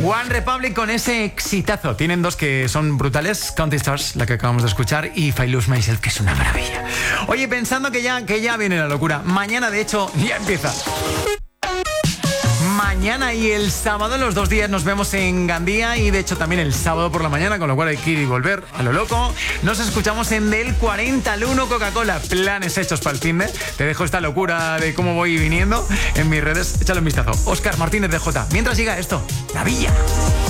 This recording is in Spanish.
One Republic con ese exitazo. Tienen dos que son brutales, Counting Stars, la que acabamos de escuchar, y If I Lose Myself, que es una maravilla. Oye, pensando que ya viene la locura. Mañana, de hecho, ya empieza. Mañana y el sábado, los 2 días, nos vemos en Gandía y de hecho también el sábado por la mañana, con lo cual hay que ir y volver a lo loco. Nos escuchamos en Del 40 al 1 Coca-Cola. Planes hechos para el finde. Te dejo esta locura de cómo voy viniendo en mis redes. Échale un vistazo. Óscar Martínez de J. Mientras llega esto, La Villa.